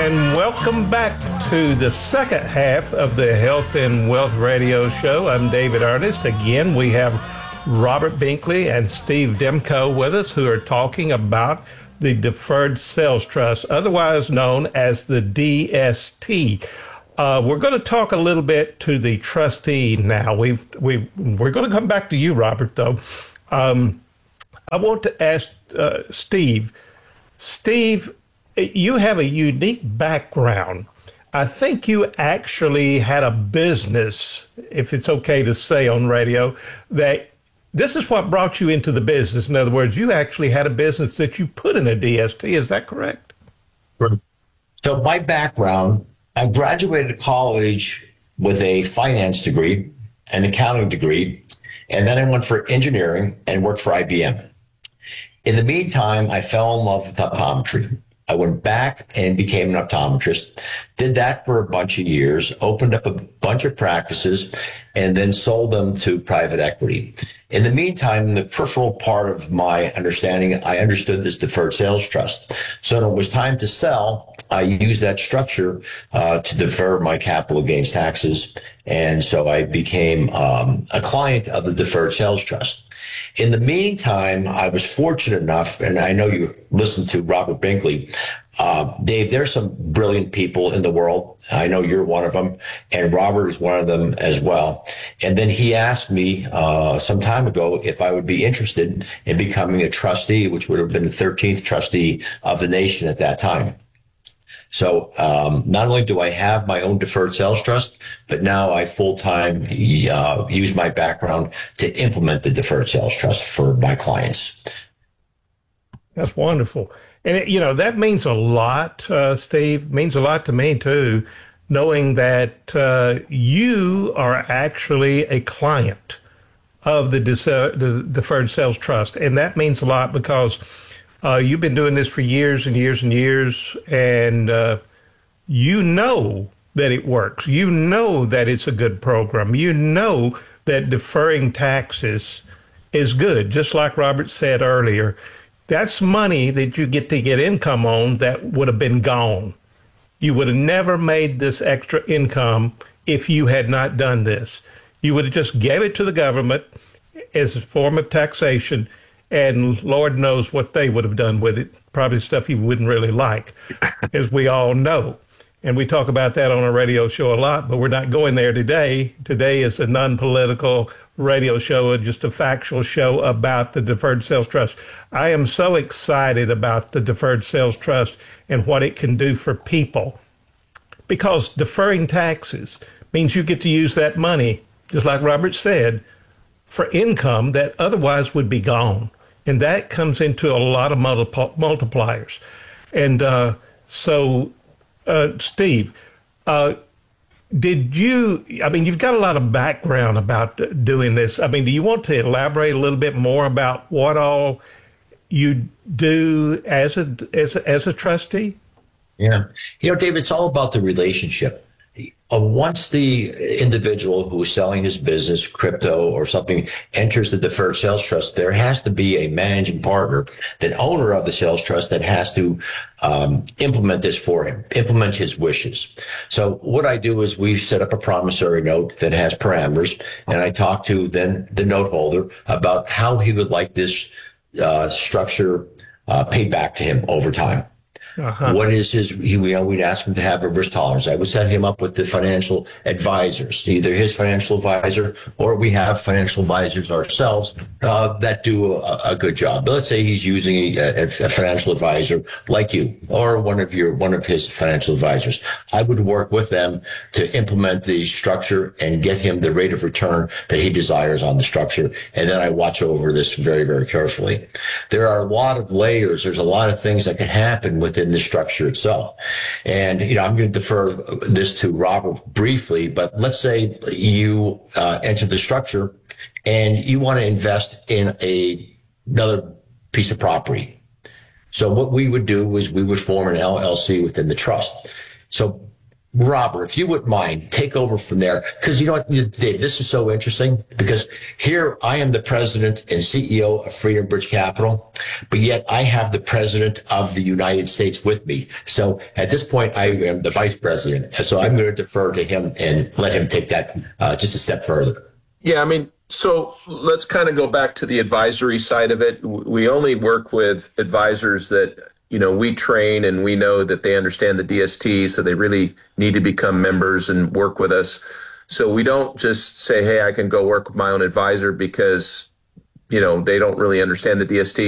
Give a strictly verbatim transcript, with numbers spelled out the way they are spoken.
And welcome back to the second half of the Health and Wealth Radio Show. I'm David Ernest. Again, we have Robert Binkley and Steve Demko with us, who are talking about the Deferred Sales Trust, otherwise known as the D S T. Uh, we're going to talk a little bit to the trustee now. We've, we we're going to come back to you, Robert, though. Um, I want to ask uh, Steve. Steve, you have a unique background. I think you actually had a business, if it's okay to say on radio, that this is what brought you into the business. In other words, you actually had a business that you put in a D S T. Is that correct? So my background, I graduated college with a finance degree, an accounting degree, and then I went for engineering and worked for I B M. In the meantime, I fell in love with optometry. I went back and became an optometrist, did that for a bunch of years, opened up a bunch of practices, and then sold them to private equity. In the meantime, the peripheral part of my understanding, I understood this deferred sales trust. So when it was time to sell, I used that structure uh, to defer my capital gains taxes. And so I became um, a client of the deferred sales trust. In the meantime, I was fortunate enough, and I know you listened to Robert Binkley. Uh, Dave, there's some brilliant people in the world. I know you're one of them, and Robert is one of them as well. And then he asked me uh, some time ago if I would be interested in becoming a trustee, which would have been the thirteenth trustee of the nation at that time. So um, not only do I have my own deferred sales trust, but now I full-time uh, use my background to implement the deferred sales trust for my clients. That's wonderful. And, it, you know, that means a lot, uh, Steve, means a lot to me, too, knowing that uh, you are actually a client of the, dis- the Deferred Sales Trust. And that means a lot because Uh, you've been doing this for years and years and years, and uh, you know that it works. You know that it's a good program. You know that deferring taxes is good. Just like Robert said earlier, that's money that you get to get income on that would have been gone. You would have never made this extra income if you had not done this. You would have just gave it to the government as a form of taxation, and Lord knows what they would have done with it. Probably stuff you wouldn't really like, as we all know. And we talk about that on a radio show a lot, but we're not going there today. Today is a non-political radio show, just a factual show about the Deferred Sales Trust. I am so excited about the Deferred Sales Trust and what it can do for people, because deferring taxes means you get to use that money, just like Robert said, for income that otherwise would be gone. And that comes into a lot of multipl- multipliers. And uh, so, uh, Steve, uh, did you, I mean, you've got a lot of background about doing this. I mean, do you want to elaborate a little bit more about what all you do as a, as a, as a trustee? Yeah. You know, Dave, it's all about the relationship. Uh, once the individual who is selling his business, crypto or something, enters the deferred sales trust, there has to be a managing partner, the owner of the sales trust, that has to um, implement this for him, implement his wishes. So what I do is we set up a promissory note that has parameters, and I talk to then the note holder about how he would like this uh, structure uh, paid back to him over time. Uh-huh. What is his, he, you know, we'd ask him to have a risk tolerance. I would set him up with the financial advisors, either his financial advisor or we have financial advisors ourselves uh, that do a, a good job. But let's say he's using a, a financial advisor like you or one of your, one of his financial advisors. I would work with them to implement the structure and get him the rate of return that he desires on the structure. And then I watch over this very, very carefully. There are a lot of layers. There's a lot of things that can happen within the structure itself. And, you know, I'm going to defer this to Robert briefly, but let's say you uh, enter the structure and you want to invest in a, another piece of property. So what we would do is we would form an L L C within the trust. So Robert, if you wouldn't mind, take over from there. Because you know what, Dave, this is so interesting because here I am the president and C E O of Freedom Bridge Capital, but yet I have the president of the United States with me. So at this point, I am the vice president. So I'm going to defer to him and let him take that uh, just a step further. Yeah, I mean, so let's kind of go back to the advisory side of it. We only work with advisors that, you know, we train and we know that they understand the D S T, so they really need to become members and work with us. So we don't just say, hey, I can go work with my own advisor because, you know, they don't really understand the D S T.